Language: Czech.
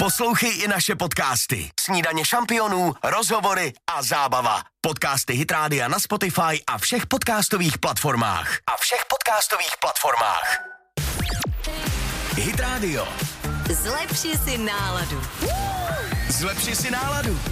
Poslouchej i naše podcasty. Snídaně šampionů, rozhovory a zábava. Podcasty Hit Rádia na Spotify a všech podcastových platformách. Hit Radio. Zlepši si náladu.